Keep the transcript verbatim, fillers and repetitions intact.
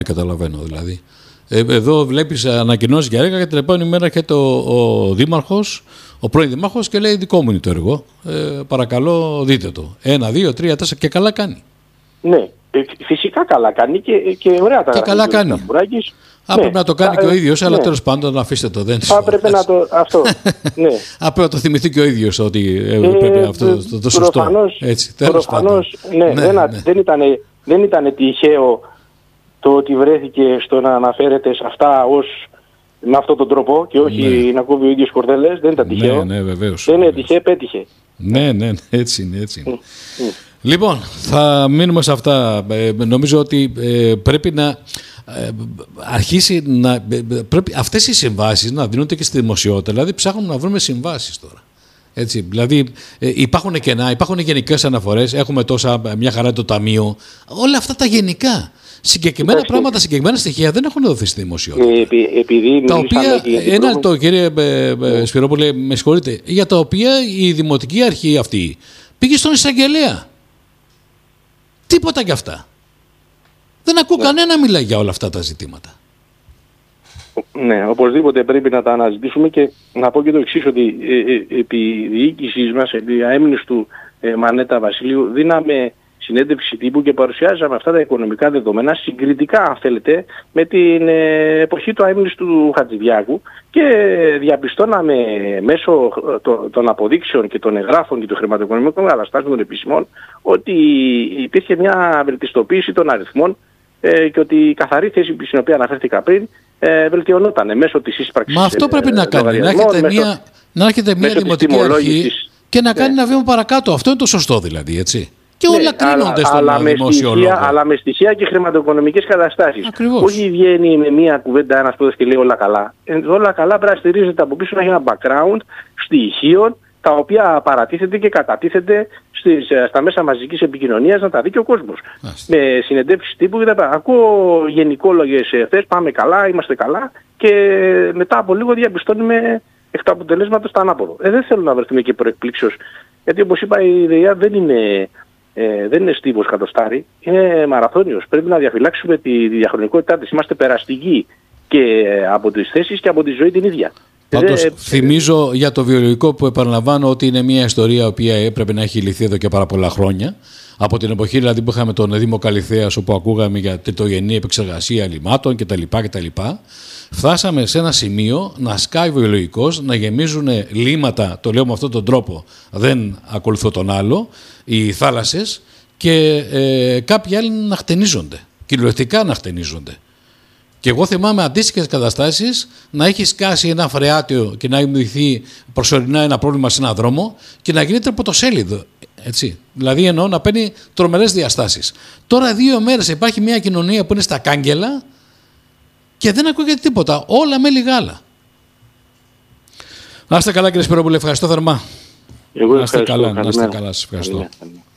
Καταλαβαίνω δηλαδή. Ε, εδώ βλέπεις ανακοινώσεις για έργα και την επόμενη μέρα έρχεται ο, ο δήμαρχος, ο πρώην δήμαρχος και λέει δικό μου είναι το έργο. Ε, παρακαλώ δείτε το. Ένα, δύο, τρία, τέσσερα και καλά κάνει. Ναι, φυσικά καλά κάνει και, και ωραία τα και καλά κάνει. Α, ναι, πρέπει να το κάνει θα, και ο ίδιος, αλλά ναι. τέλος πάντων αφήστε το. Δεν θα πρέπει να το. Αυτό. ναι. Α, πρέπει να το θυμηθεί και ο ίδιος ότι ε, πρέπει ε, αυτό το, το, το σωστό. Προφανώς, Έτσι, προφανώς ναι, ναι, δεν, ναι. δεν, ήταν, δεν ήταν τυχαίο το ότι βρέθηκε στο να αναφέρεται σε αυτά ως με αυτόν τον τρόπο και όχι ναι. να κόβει ο ίδιος κορδέλες. Δεν ήταν τυχαίο. Ναι, ναι, βεβαίως. Δεν έτυχε, πέτυχε. Ναι, ναι, έτσι είναι. Έτσι είναι. Mm. Mm. Λοιπόν, θα μείνουμε σε αυτά. Ε, νομίζω ότι ε, πρέπει να ε, αρχίσει να... Ε, πρέπει αυτές οι συμβάσεις να δίνονται και στη δημοσιότητα. Δηλαδή ψάχνουμε να βρούμε συμβάσεις τώρα. Έτσι, δηλαδή ε, υπάρχουν κενά, υπάρχουν γενικές αναφορές, έχουμε τόσα, μια χαρά το ταμείο. Όλα αυτά τα γενικά. Συγκεκριμένα Υπάρχει. πράγματα, συγκεκριμένα στοιχεία δεν έχουν δοθεί στη δημοσιότητα. Ε, επει, επειδή τα οποία, ένα λεπτό κύριε ε, ε, Σπυρόπουλε, με συγχωρείτε, για τα οποία η δημοτική αρχή αυτή πήγε στον εισαγγελέα. Τίποτα κι αυτά. Δεν ακούω ναι. κανένα μιλάει για όλα αυτά τα ζητήματα. Ναι, οπωσδήποτε πρέπει να τα αναζητήσουμε και να πω και το εξής, ότι ε, ε, επί διοίκησης μας, επί αέμνης του ε, Μανέτα Βασιλείου, δίναμε συνέντευξη τύπου και παρουσιάζαμε αυτά τα οικονομικά δεδομένα συγκριτικά, αν θέλετε, με την ε, εποχή του αέμνης του Χατζηδιάκου και διαπιστώναμε μέσω το, των αποδείξεων και των εγγράφων και των χρηματοοικονομικών καταστάσεων των επισημών ότι υπήρχε μια βελτιστοποίηση των αριθμών ε, και ότι η καθαρή θέση στην οποία αναφέρθηκα πριν ε, βελτιωνόταν μέσω της ίσπραξης. Μα αυτό πρέπει ε, να κάνει, να έρχεται μια, να έρχεται μια δημοτική αρχή και να κάνει ναι. ένα βήμα παρακάτω. Αυτό είναι το σωστό δηλαδή, έτσι. Και όλα ναι, κρίνονται στον αλλά δημόσιο λόγο. Αλλά με στοιχεία και χρηματοοικονομικές καταστάσεις. Ακριβώς. Όχι βγαίνει με μία κουβέντα ένας πρώτος και λέει όλα καλά. Ε, όλα καλά πρέπει να στηρίζεται από πίσω, να έχει ένα background στοιχείων τα οποία παρατίθεται και κατατίθεται στις, στα μέσα μαζικής επικοινωνίας να τα δει και ο κόσμος. Άστε. Με συνεντεύξεις τύπου και τα πράγματα. Ακούω γενικόλογες ευθές, πάμε καλά, είμαστε καλά και μετά από λίγο διαπιστώνουμε εκ του αποτελέσματος τα ανάποδο. Ε, δεν θέλω να βρεθούμε και προεκπλήξεως. Γιατί όπως είπα η ιδέα δεν είναι... Ε, δεν είναι στίβος κατοστάρι, είναι μαραθώνιος. Πρέπει να διαφυλάξουμε τη διαχρονικότητά της. Είμαστε περαστικοί και από τις θέσεις και από τη ζωή την ίδια. Πάντως, ε, θυμίζω ε, για το βιολογικό που επαναλαμβάνω ότι είναι μια ιστορία η οποία έπρεπε να έχει λυθεί εδώ και πάρα πολλά χρόνια. Από την εποχή δηλαδή που είχαμε τον Δήμο Καλυθέας, όπου ακούγαμε για τριτογενή επεξεργασία λιμάτων κτλ. κτλ. Φτάσαμε σε ένα σημείο να σκάει βιολογικός, να γεμίζουν λίματα, το λέω με αυτόν τον τρόπο, δεν ακολουθώ τον άλλο, οι θάλασσες και ε, κάποιοι άλλοι να χτενίζονται, κυριολεκτικά να χτενίζονται. Και εγώ θυμάμαι αντίστοιχες καταστάσεις να έχει σκάσει ένα φρεάτιο και να δημιουργηθεί προσωρινά ένα πρόβλημα σε έναν δρόμο και να γίνεται πρωτοσέλιδο. Έτσι. Δηλαδή εννοώ να παίρνει τρομερές διαστάσεις. Τώρα δύο μέρες υπάρχει μια κοινωνία που είναι στα κάγκελα και δεν ακούγεται τίποτα. Όλα με λιγάλα. Να είστε καλά κύριε Σπυρόπουλε, ευχαριστώ θερμά. Εγώ να είστε ευχαριστώ. καλά, να είστε καλά, σας ευχαριστώ.